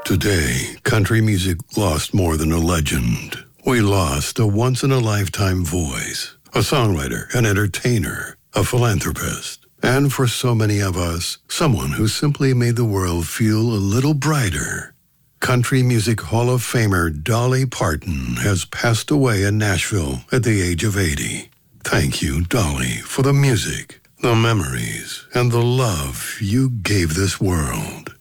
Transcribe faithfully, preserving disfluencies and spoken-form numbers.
Today, country music lost more than a legend. We lost a once-in-a-lifetime voice, a songwriter, an entertainer, a philanthropist, and for so many of us, someone who simply made the world feel a little brighter. Country Music Hall of Famer Dolly Parton has passed away in Nashville at the age of eighty. Thank you, Dolly, for the music, the memories, and the love you gave this world.